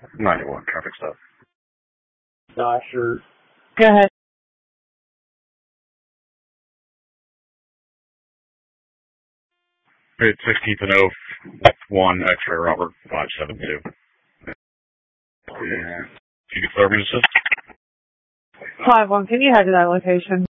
91 traffic stop. Not sure. Go ahead. It's 16th and Oak, that's 1 X-ray Robert 572. Yeah. Can you clear me to assist? 5-1, can you head to that location?